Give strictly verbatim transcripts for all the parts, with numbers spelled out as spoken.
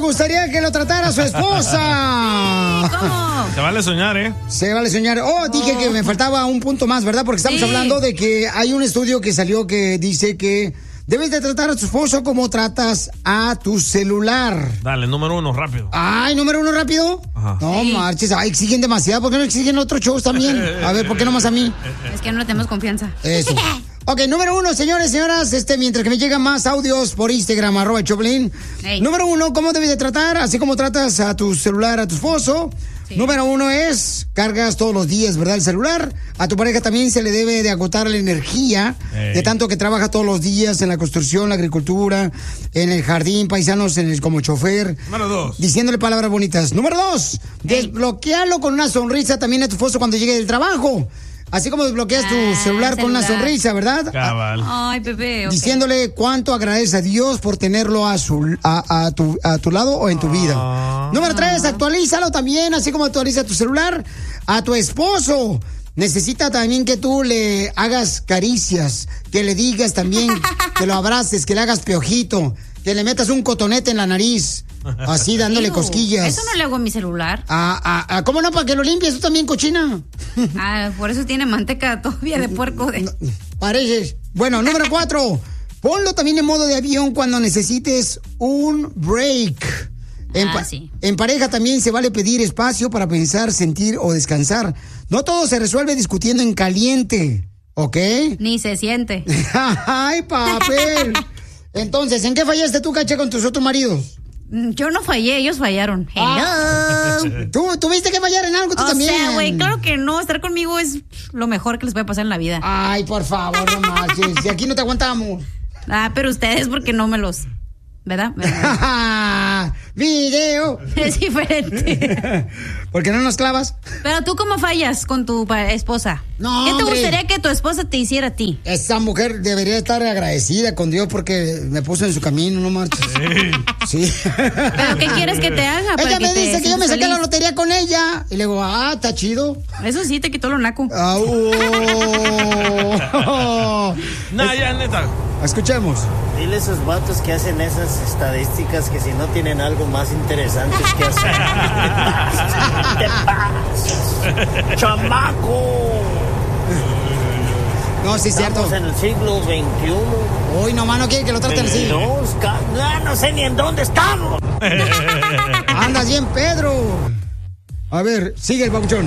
gustaría que lo tratara su esposa? ¿Cómo? Se vale soñar, ¿eh? Se vale soñar. Oh, dije oh. que me faltaba un punto más, ¿verdad? Porque estamos sí. hablando de que hay un estudio que salió que dice que debes de tratar a tu esposo como tratas a tu celular. Dale, número uno, rápido. Ay, número uno, rápido. Ajá. No sí. marches, ay, exigen demasiado. ¿Por qué no exigen otros shows también? A ver, ¿por qué no más a mí? Es que no le tenemos confianza. Eso. Ok, número uno, señores, señoras, este, mientras que me llegan más audios por Instagram, arroba Choplin. Hey. Número uno, ¿cómo debes de tratar? Así como tratas a tu celular, a tu esposo. Sí. Número uno es, cargas todos los días, ¿verdad? El celular. A tu pareja también se le debe de agotar la energía, hey. de tanto que trabaja todos los días en la construcción, la agricultura, en el jardín, paisanos, en el, como chofer. Número dos. Diciéndole palabras bonitas. Número dos, hey. desbloquealo con una sonrisa también a tu esposo cuando llegue del trabajo. Así como desbloqueas tu ah, celular con una sonrisa, ¿verdad? Cabal. Ay, Pepe. Okay. Diciéndole cuánto agradeces a Dios por tenerlo a su a, a, tu, a tu lado o en tu vida. Ah. Número tres, actualízalo también, así como actualiza tu celular a tu esposo. Necesita también que tú le hagas caricias, que le digas también, que lo abraces, que le hagas piojito, que le metas un cotonete en la nariz. Así, dándole Ew, cosquillas. Eso no le hago a mi celular. Ah, ah, ah, ¿cómo no? Para que lo limpies, tú también, cochina. Ah, por eso tiene manteca todavía de puerco. De... No, pareces. Bueno, número cuatro. Ponlo también en modo de avión cuando necesites un break. En, ah, pa- sí. en pareja también se vale pedir espacio para pensar, sentir o descansar. No todo se resuelve discutiendo en caliente, ¿ok? Ni se siente. Ay, papel. Entonces, ¿en qué fallaste tú, Cacha, con tus otros maridos? Yo no fallé, ellos fallaron. Hello. Ah, ¿Tú tuviste que fallar en algo tú o también? O sea, güey, claro que no. Estar conmigo es lo mejor que les puede pasar en la vida. Ay, por favor, no marches. Si aquí no te aguantamos. Ah, pero ustedes porque no me los... ¿Verdad? ¿Verdad? Video. Es diferente. ¿Por qué no nos clavas? Pero tú, ¿cómo fallas con tu esposa? No, ¿Qué te hombre. gustaría que tu esposa te hiciera a ti? Esa mujer debería estar agradecida con Dios porque me puso en su camino, no marches. Sí. sí. ¿Pero qué quieres que te haga? Ella me que dice que yo me saqué feliz? la lotería con ella. Y le digo, ah, está chido. Eso sí, te quitó lo naco. Ah, oh. No, ya, neta. Escuchemos. Dile a esos vatos que hacen esas estadísticas que si no tienen algo más interesante que hacer. ¿Qué te pasas? ¡Chamaco! No, sí es cierto. Estamos en el siglo veintiuno. Uy, nomás no quiere que lo traten así. No, no sé ni en dónde estamos. Andas bien, Pedro. A ver, sigue el babuchón.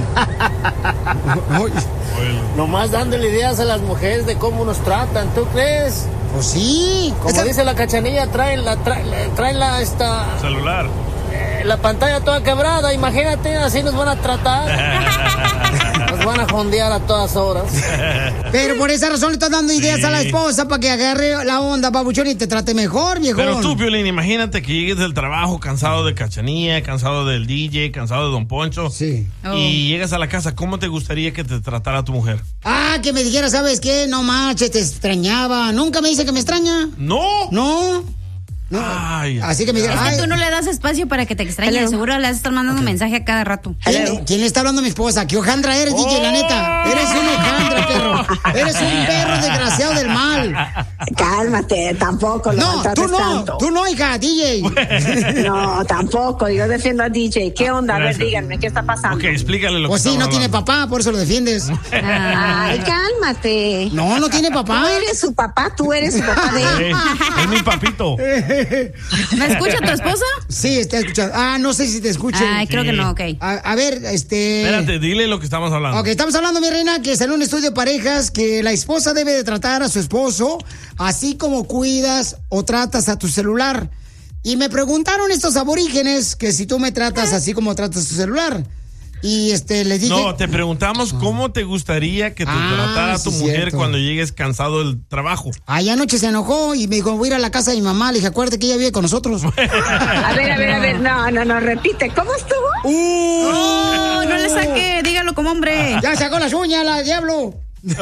Nomás dándole ideas a las mujeres de cómo nos tratan, ¿tú crees? Pues sí. Como Esta... dice la Cachanilla, traen la, traen, traen la, esta... Celular. Eh, la pantalla toda quebrada, imagínate, así nos van a tratar. Nos van a jondear a todas horas. Pero por esa razón le estás dando ideas sí. a la esposa para que agarre la onda, babuchón, y te trate mejor, viejo. Pero tú, Piolín, imagínate que llegues del trabajo cansado de Cachanilla, cansado del D J, cansado de Don Poncho. Sí. Y Oh. llegas a la casa, ¿cómo te gustaría que te tratara tu mujer? Ah, que me dijera, ¿sabes qué? No manches, te extrañaba. Nunca me dice que me extraña. No. No. No. Ay, Así que me dijera, Es que ay, tú no le das espacio para que te extrañe. Hello. Seguro le has estar mandando Okay. mensaje a cada rato. ¿Quién, ¿Quién le está hablando a mi esposa? ¿Qué hojandra eres, Oh. D J, la neta? Eres un hojandra, perro. Eres un perro desgraciado del mal. Cálmate, tampoco lo No, maltrates tú no, tanto. tú no, hija, D J. No, tampoco, yo defiendo a D J. ¿Qué onda? A ver, Gracias. díganme, ¿qué está pasando? Ok, explícale lo O que sí, no estamos tiene hablando. papá, por eso lo defiendes. Ay, cálmate. No, no tiene papá. Tú eres su papá, tú eres su papá de él. Eh, es mi papito. ¿Me escucha tu esposa? Sí, está escuchando. Ah, no sé si te escucha. Ay, creo Sí. que no, ok. A, a ver, este... Espérate, dile lo que estamos hablando. Ok, estamos hablando, mi reina, que salió un estudio de parejas que la esposa debe de tratar a su esposo así como cuidas o tratas a tu celular. Y me preguntaron estos aborígenes que si tú me tratas así como tratas tu celular. Y este, les dije... No, te preguntamos cómo te gustaría que te Ah, tratara tu sí, mujer cierto. cuando llegues cansado del trabajo. Ay, anoche se enojó y me dijo, voy a ir a la casa de mi mamá. Le dije, acuérdate que ella vive con nosotros. A ver, a ver, a ver, no, no, no, repite, ¿cómo estuvo? ¡Uh! Oh, no le saque, dígalo como hombre. Ya sacó las uñas, la diablo.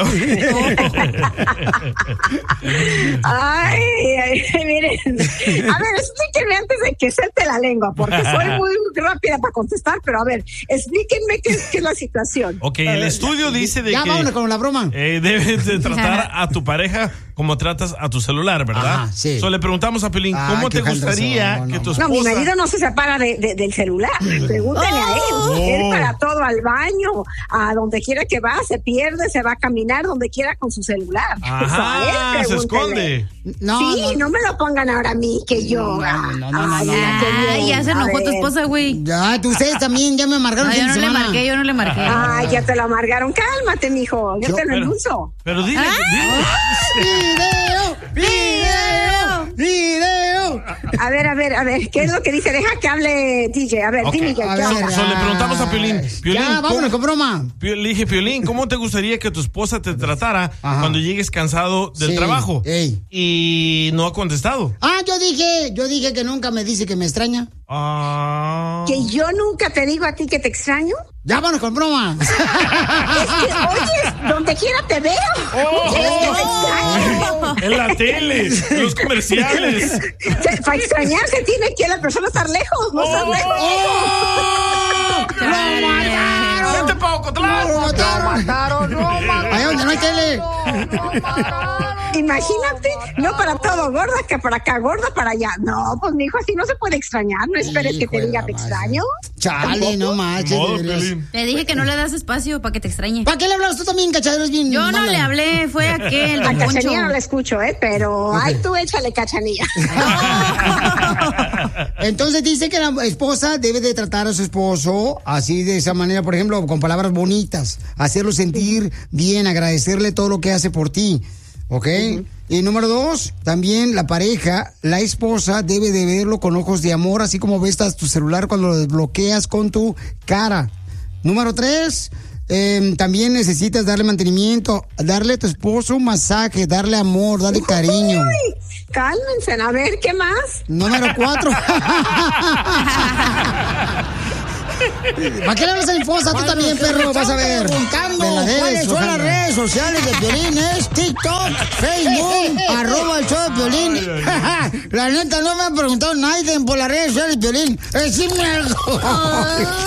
Ay, ay, miren. A ver, explíquenme antes de que suelte la lengua, porque soy muy rápida para contestar, pero a ver, explíquenme qué, qué es la situación. Ok, el estudio dice de Ya, que vámonos con la broma. eh, debes de tratar a tu pareja como tratas a tu celular, ¿verdad? Ajá, sí. So, le preguntamos a Piolín, Ah, ¿cómo qué te gustaría razón, que no. tu esposa... No, mi marido no se separa de, de- del celular. Pregúntale a él. Oh. Él para todo, al baño, a donde quiera que va, se pierde, se va a caminar donde quiera con su celular. Eso, a él Ajá, se pregúntele. esconde. No, sí, no. no. me lo pongan ahora a mí, que yo. No, no, no, no, no, Ay, no. mira, qué Ay, bien. ya se A enojó tu ver. esposa, güey. Ya, tú, ustedes también ya me amargaron No, el yo fin no de le semana. marqué, yo no le marqué. Ay, ya te lo amargaron. Cálmate, mijo. Yo, Yo- te lo pero- endulzo. Pero dile, Ah. dile. ¡Video! ¡Video! ¡Video! A ver, a ver, a ver. ¿Qué es lo que dice? Deja que hable D J. A ver, Ok, dime ya. A ¿qué ver, onda? So, le preguntamos a Piolín. Piolín, Ya, vámonos ¿cómo- con broma. Pio- Le dije, Piolín, ¿cómo te gustaría que tu esposa te tratara Ajá. cuando llegues cansado del Sí, trabajo? ey. Y no ha contestado. Ah, yo dije, yo dije que nunca me dice que me extraña. Ah. ¿Que yo nunca te digo a ti que te extraño? Ya, vámonos con broma. Es que, oye, donde quiera te veo. Oh, Es que te extraño. En la tele, en los comerciales. Se- Para extrañarse tiene que la persona estar lejos, no estar lejos. ¡Oh! ¡Lo mataron! ¡Vete pa' Ocotlán! ¡Lo mataron! Allá donde no hay tele. Imagínate, no para todo, gorda, que para acá, gorda, para allá. No, pues mi hijo, así no se puede extrañar. No esperes que Hijo te de diga la te madre. extraño. Chale, no manches. Modo, de veras. Piolín. Te dije que no le das espacio para que te extrañe. ¿Para qué le hablas tú también, cachadero? Es bien Yo no mala. le hablé, fue aquel, A don Poncho. Cachanilla no la escucho, ¿eh? Pero, ay, tú échale Cachanilla. Entonces dice que la esposa debe de tratar a su esposo así de esa manera, por ejemplo, con palabras bonitas, hacerlo sentir bien, agradecerle todo lo que hace por ti, ¿ok? Y número dos, también la pareja, la esposa debe de verlo con ojos de amor, así como ves a tu celular cuando lo desbloqueas con tu cara. Número tres, eh, también necesitas darle mantenimiento, darle a tu esposo un masaje, darle amor, darle cariño. Ay, cálmense, a ver, ¿qué más? Número cuatro. ¿Para qué le hablas a la esposa? Tú también, perro, vas a ver. Preguntando Me la debes, cuáles son las Ojana. redes sociales de Piolín, es TikTok, Facebook, arroba el show de Piolín. La neta, no me ha preguntado nadie por las redes sociales de Piolín. Decime algo.